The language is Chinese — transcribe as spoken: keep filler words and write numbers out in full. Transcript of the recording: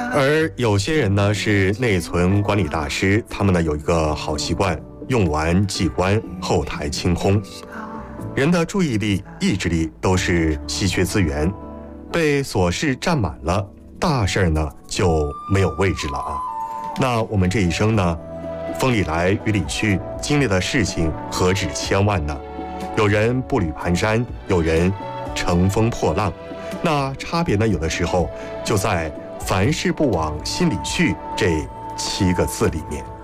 而有些人呢是内存管理大师，他们呢有一个好习惯，用完即关，后台清空。人的注意力、意志力都是稀缺资源，被琐事占满了，大事儿呢就没有位置了啊。那我们这一生呢，风里来雨里去，经历的事情何止千万呢？有人步履蹒跚，有人乘风破浪。那差别呢，有的时候就在凡事不往心里去这七个字里面。